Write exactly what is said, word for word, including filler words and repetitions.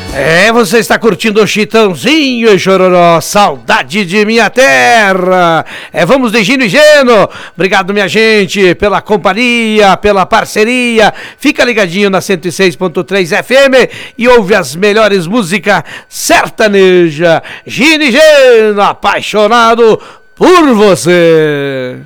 É, você está curtindo o Chitãozinho e Chororó, saudade de minha terra. É, vamos de Gino e Geno. Obrigado, minha gente, pela companhia, pela parceria. Fica ligadinho na cento e seis ponto três F M e ouve as melhores músicas sertaneja. Gino e Geno, apaixonado por você.